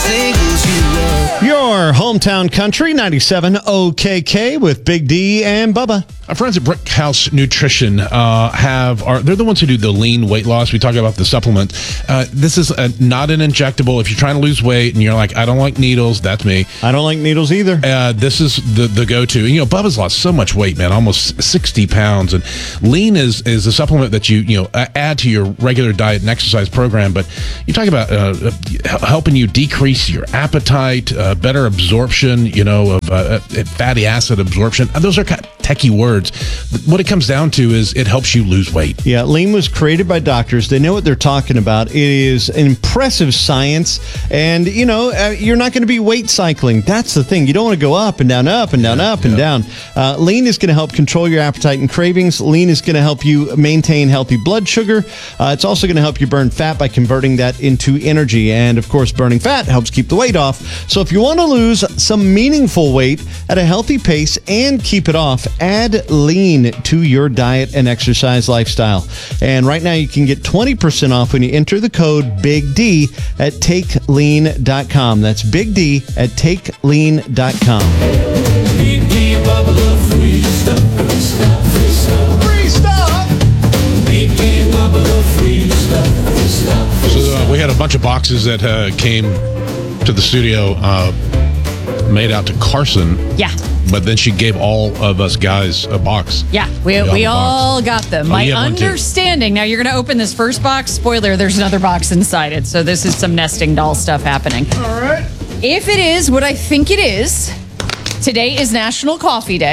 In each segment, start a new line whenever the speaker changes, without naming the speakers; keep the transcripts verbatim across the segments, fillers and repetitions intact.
singles you love.
Your hometown country, ninety-seven O K K with Big D and Bubba.
Our friends at Brickhouse Nutrition uh, have are they're the ones who do the lean weight loss. We talk about the supplement. Uh, this is a, not an injectable. If you're trying to lose weight and you're like, I don't like needles, that's me.
I don't like needles either.
Uh, this is the the go-to. You know, Bubba's lost so much weight, man, almost sixty pounds. And lean is is a supplement that you you know add to your regular diet and exercise program. But you talk about uh, helping you decrease your appetite, uh, better absorption, you know, of uh, fatty acid absorption. Those are kind of techie words. What it comes down to is it helps you lose weight.
Yeah, lean was created by doctors. They know what they're talking about. It is an impressive science. And, you know, uh, you're not going to be weight cycling. That's the thing. You don't want to go up and down, up and down, yeah, up and yeah. down. Uh, lean is going to help control your appetite and cravings. Lean is going to help you maintain healthy blood sugar. Uh, it's also going to help you burn fat by converting that into energy. And, of course, burning fat helps keep the weight off. So if you want to lose some meaningful weight at a healthy pace and keep it off, add lean to your diet and exercise lifestyle. And right now you can get twenty percent off when you enter the code Big D at take lean dot com. That's Big D at take lean dot com.
Big D and Bubba love free stuff. Free stuff. Free stuff. Free stuff. Big D and Bubba love free stuff. Free stuff.
So uh, we had a bunch of boxes that uh, came to the studio uh, made out to Carson.
Yeah.
But then she gave all of us guys a box.
Yeah, we, we all got them.
Oh,
My
you have one too.
understanding, now you're going to open this first box. Spoiler, there's another box inside it. So this is some nesting doll stuff happening.
All right.
If it is what I think it is, today is National Coffee Day.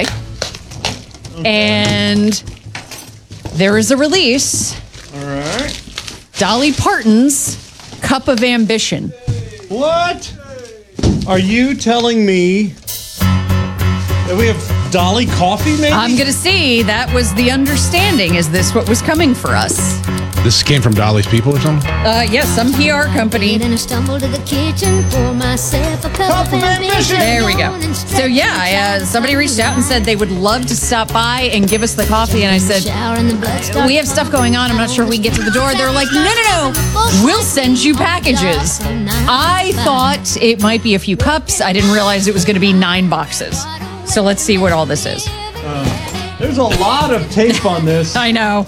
Okay.
And there is a release.
All right.
Dolly Parton's Cup of Ambition.
What? Are you telling me that we have Dolly coffee, maybe?
I'm going to see. That was the understanding. Is this what was coming for us?
This came from Dolly's people or something?
Uh, yes, some P R company.
Then I stumbled to the kitchen for myself a cup of ambition.
There we go. So yeah, uh, somebody reached out and said they would love to stop by and give us the coffee, and I said, we have stuff going on. I'm not sure we can get to the door. They're like, no, no, no. We'll send you packages. I thought it might be a few cups. I didn't realize it was going to be nine boxes. So let's see what all this is.
Uh, there's a lot of tape on this.
I know.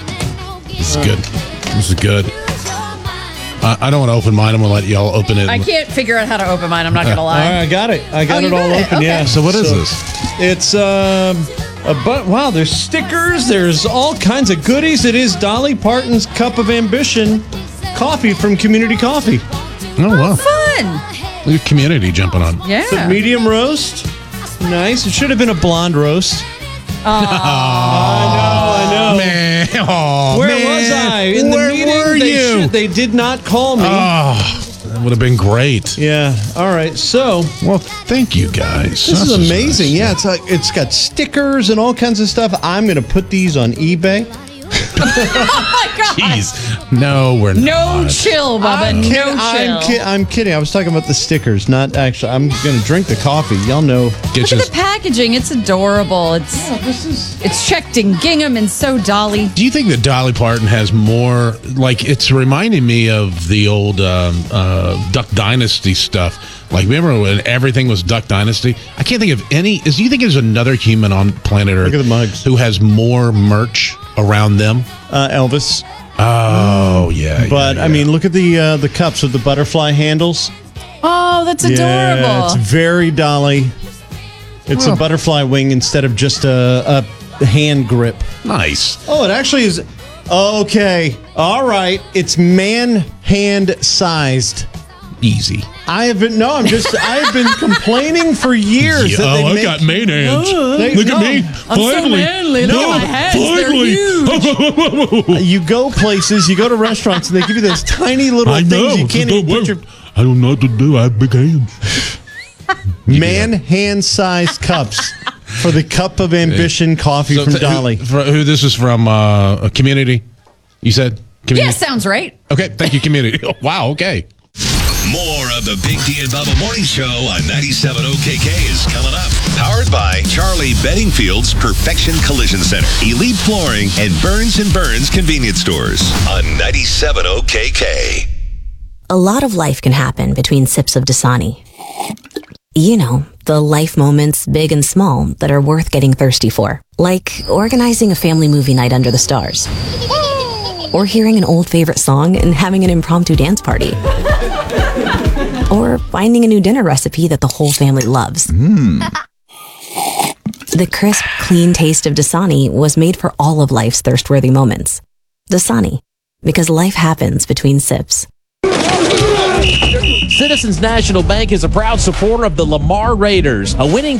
This is good. This is good. Uh, I don't want to open mine. I'm going to let y'all open it.
I can't figure out how to open mine. I'm not going to lie.
All right, I got it. I got
Oh,
it
you
all
got it?
open.
Okay.
Yeah.
So what is
So
this?
It's um, a but. Wow, there's stickers. There's all kinds of goodies. It is Dolly Parton's Cup of Ambition coffee from Community Coffee.
Oh, wow.
Fun.
Look at Community jumping on.
Yeah.
It's a medium roast. Nice. It should have been a blonde roast.
Oh.
I know. I know.
Man. Oh,
Where
man.
was I? In
Where
the meeting,
were
they
you?
should- they did not call me.
Oh, that would have been great.
Yeah. All right. So
Well, thank you guys.
this is amazing.
nice.
Yeah. It's like it's got stickers and all kinds of stuff. I'm gonna put these on eBay.
Oh my God.
Jeez. No, we're
No
not.
chill, Bubba.
I'm
no
kid-
chill.
I'm, ki- I'm kidding. I was talking about the stickers, not actually. I'm gonna drink the coffee. Y'all know.
Get
Look
you-
at the packaging. It's adorable. It's
This is.
it's checked in gingham and so Dolly.
Do you think that Dolly Parton has more, like, it's reminding me of the old um, uh, Duck Dynasty stuff. Like, remember when everything was Duck Dynasty? I can't think of any. Is, do you think there's another human on planet Earth
Look at the mugs.
who has more merch around them?
Uh, Elvis.
Oh, yeah.
But
yeah,
I
yeah.
mean, look at the uh, the cups with the butterfly handles.
Oh, that's adorable.
Yeah, it's very Dolly. It's
Oh.
a butterfly wing instead of just a, a hand grip.
Nice.
Oh, it actually is. Okay. All right. It's man hand sized.
Easy.
I have been, no, I'm just, I have been complaining for years.
Yeah,
that they
oh, I
make-
got main hands.
They-
Look
no.
at me.
I'm so
Finally.
manly. Look at my hands. They're huge.
You go places, you go to restaurants, and they give you those tiny little
I
things
know.
you can't
Don't
even put
worry.
your
I don't know what to do. I have big hands.
man hand sized cups for the Cup of Ambition coffee
So
from
th-
Dolly.
Who, for, who this is from? Uh, a Community? You said? Community?
Yeah, sounds right.
Okay, thank you, Community. Oh, wow, okay.
More of the Big D and Bubba Morning Show on ninety-seven O K K is coming up. Powered by Charlie Beddingfield's Perfection Collision Center, Elite Flooring, and Burns and Burns Convenience Stores on ninety-seven O K K.
A lot of life can happen between sips of Dasani. You know, the life moments, big and small, that are worth getting thirsty for. Like organizing a family movie night under the stars. Or hearing an old favorite song and having an impromptu dance party. Or finding a new dinner recipe that the whole family loves.
Mm.
The crisp, clean taste of Dasani was made for all of life's thirst-worthy moments. Dasani, because life happens between sips.
Citizens National Bank is a proud supporter of the Lamar Raiders. A winning